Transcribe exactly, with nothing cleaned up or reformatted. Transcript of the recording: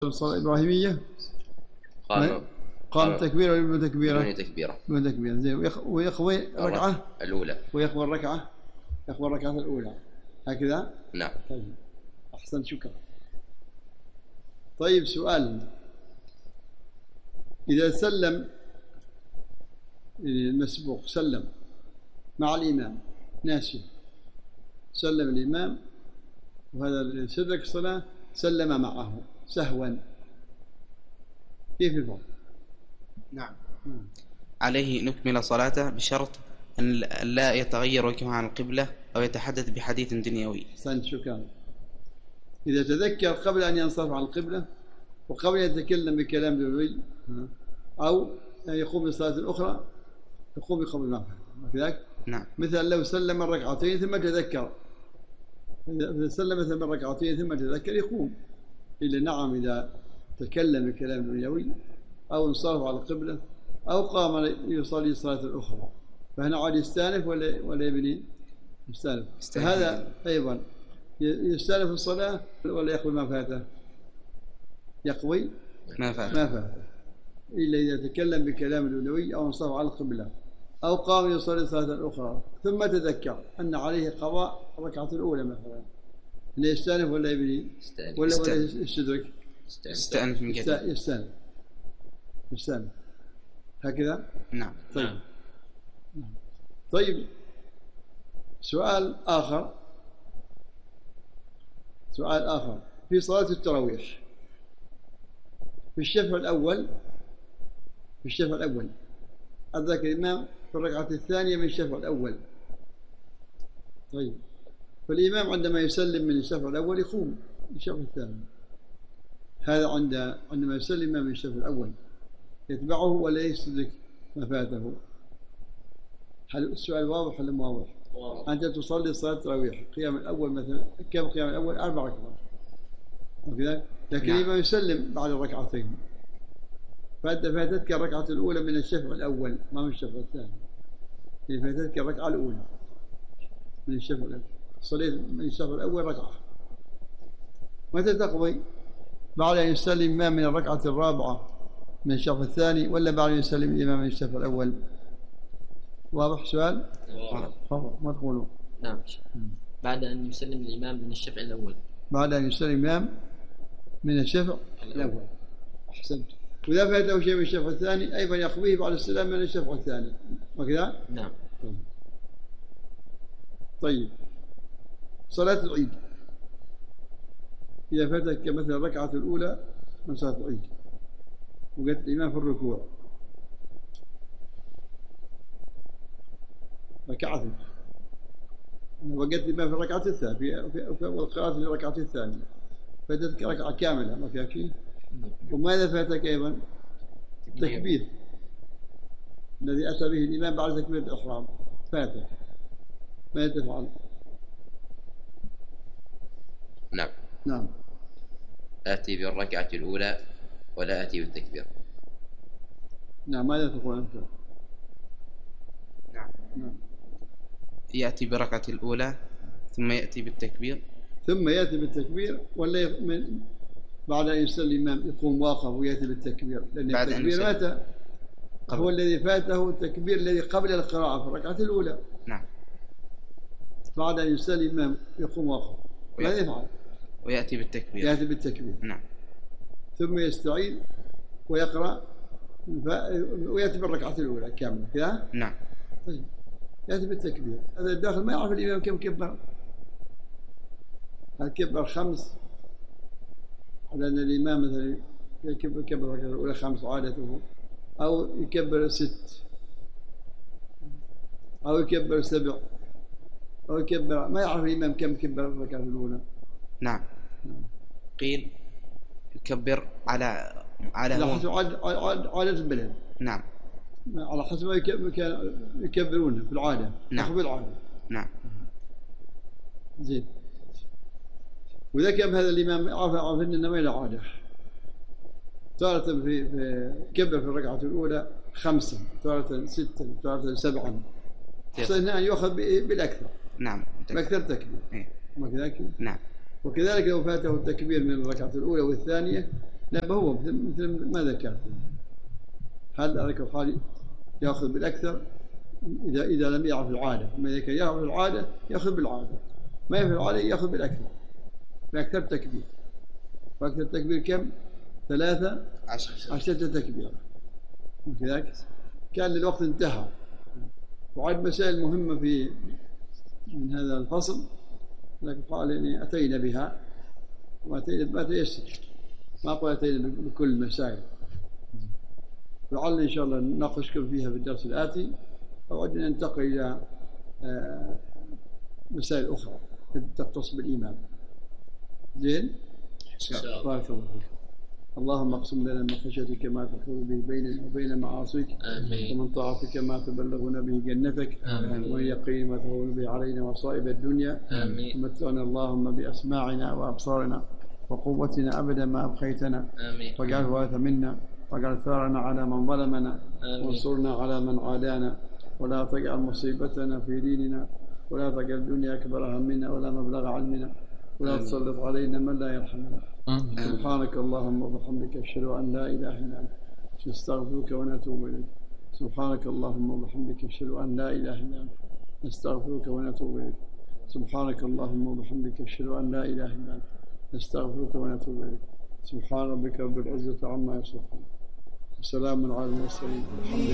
الصلاة الإبراهيمية قام قام تكبيرة ولا بدون تكبيرة؟ بدون تكبيرة. بدون تكبيرة. زين. ويقضي الركعة الأولى. ويقضي الركعة يقضي الركعة الأولى هكذا؟ نعم. طيب أحسن، شكرا. طيب سؤال: إذا سلم المسبوق سلم مع الإمام ناسي، سلم الإمام وهذا سدرك الصلاة سلم معه سهوا، كيف يفعل؟ نعم. عليه نكمل صلاته بشرط أن لا يتغير وجهه عن القبلة أو يتحدث بحديث دنيوي. أحسنت، شكرا. إذا تذكر قبل أن ينصرف عن القبلة وقبل أن يتكلم بكلام دنيوي أو يقوم بالصلاة الأخرى يقوم بقبل المغفرة كذلك؟ نعم. مثل لو سلم الركعتين ثم تذكر، إذا سلم مثلا الركعتين ثم تذكر يقوم. إلا نعم إذا تكلم بكلام دنيوي أو انصرف على القبلة أو قام يصلي الصلاة الأخرى فهنا عاد يستانف ولا ولا يبني؟ يستانف. فهذا أيضا يستانف الصلاة ولا يقضي ما فاته؟ يقضي ما فاته ما فاته إلا إذا تكلم بكلام دنيوي أو انصرف على القبلة أو قام يصلي الصلاة الأخرى ثم تذكر أن عليه قضاء الركعة الأولى مثلا، هنا يستانف ولا يبني؟ ولا ولا يستدرك؟ يستأنف من جديد. يستأنف يستأنف هكذا؟ نعم. طيب. طيب سؤال آخر سؤال آخر في صلاة التراويح في الشفع الأول في الشفع الأول أدرك الإمام في الركعة الثانية من الشفع الأول. طيب فالإمام عندما يسلم من الشفع الأول يقوم الشفع الثاني، هذا عند عندما يسلم الإمام من الشفع الأول يتبعه ولا يستدرك ما فاته؟ هل السؤال واضح ولا مو واضح؟ أنت تصلي صلاة التراويح قيام الأول مثلا، كم قيام الأول؟ أربع ركعات وكذا، لكن الإمام يسلم بعد الركعتين فأنت فاتتك الركعة الأولى من الشفع الأول ما من الشفع الثاني، يعني فاتتك الركعة الأولى من الشفع الأول، صليت من الشفع الأول ركعة. متى تقضي؟ بعد أن يسلم الإمام من الركعة الرابعة من الشفع الثاني ولا بعد أن يسلم الإمام من الشفع الأول؟ واضح سؤال؟ واضح. ما تقولوا؟ نعم. بعد أن يسلم الإمام من الشفع الأول. بعد أن يسلم الإمام من الشفع الأول. أحسنت. وإذا فاته شيء من الشفع الثاني أيضا يقضيه بعد السلام من الشفع الثاني وكذا؟ نعم. طيب. طيب صلاة العيد إذا فاتك مثلا الركعة الأولى من صلاة العيد وقلت الإمام في الركوع ركعتين وقلت الإمام في الركعة الثانية في القراءة في الركعة الثانية فاتتك ركعة كاملة ما فيها شيء. وماذا فاتك أيضا؟ التكبير الذي أتى به الإمام بعد تكبيرة الإحرام فاتك، ماذا تفعل؟ نعم. نعم. آتي بالركعة الأولى ولا آتي بالتكبير. نعم. ماذا تقول أنت؟ نعم. نعم. يأتي بركعة الأولى ثم يأتي بالتكبير ثم يأتي بالتكبير ولا من بعد أن يسلم الإمام يقوم واقف ويأتي بالتكبير، لأن التكبير متى؟ هو الذي فاته التكبير الذي قبل القراءة في الركعة الأولى. نعم. بعد أن يسلم الإمام يقوم واقف ماذا يفعل؟ ويأتي بالتكبير. يأتي بالتكبير. نعم. ثم يستعيد ويقرأ ويأتي بالركعة الأولى كاملة كذا؟ نعم. طيب يأتي بالتكبير. هذا الداخل ما يعرف الإمام كم كبر، هل كبر خمس على أن الإمام مثلا يكبر كبر الركعة الأولى خمس عادته، أو يكبر ست، أو يكبر سبع، أو يكبر ما يعرف الإمام كم كبر الركعة الأولى. نعم. قيل يكبر على على على حسب عادة البلد. نعم. على حسب ما يكبرون في العادة. نعم. في العادة. نعم. زين. وإذا كان هذا الإمام عرف عرف أنه ما له عادة، تارة في في كبر في الركعة الأولى خمسة، تارة ستة، تارة سبعة، فإنه يأخذ بالأكثر. نعم. بأكثر تكبير. إيه. ما كذلك؟ نعم. وكذلك لو فاته التكبير من الركعة الأولى والثانية لا هو مثل, مثل ما ذكرت، هل عليك الحال يأخذ بالأكثر إذا إذا لم يعرف العادة، ما إذا كان يعرف العادة يأخذ بالعادة، ما يعرف العادة يأخذ بالأكثر، بأكثر تكبير. وأكثر تكبير كم؟ ثلاثة عشرة تكبيرة. وكذلك كان للوقت انتهى. وعد مسائل مهمة في من هذا الفصل، لكن قال إني أتينا بها وأتينا ما تيسر، ما قال أتينا بكل المسائل. لعل إن شاء الله نناقشكم فيها في الدرس الآتي، أود أن ننتقل إلى مسائل أخرى تختص بالإيمان. زين؟ بارك الله فيك. اللهم اقسم لنا من خشيتك ما تحول به بيننا وبين معاصيك، ومن طاعتك ما تبلغنا به جنتك، ومن يقين ما تهون به علينا مصائب الدنيا، ومتعنا اللهم بأسماعنا وأبصارنا وقوتنا أبدا ما أبقيتنا، واجعله وارث منا، واجعل ثارنا على من ظلمنا، وانصرنا على من عادانا، ولا تجعل مصيبتنا في ديننا، ولا تجعل الدنيا أكبر همنا ولا مبلغ علمنا، ولا تسلط علينا من لا يرحمنا. سبحانك اللهم وبحمدك أشهد أن لا إله إلا أنت نستغفرك ونتوب إليك. سبحانك اللهم وبحمدك أشهد أن لا إله إلا أنت نستغفرك ونتوب إليك. سبحانك اللهم وبحمدك أشهد أن لا إله إلا أنت نستغفرك ونتوب إليك. سبحان ربك رب العزة عما يصفون، وسلام على المرسلين.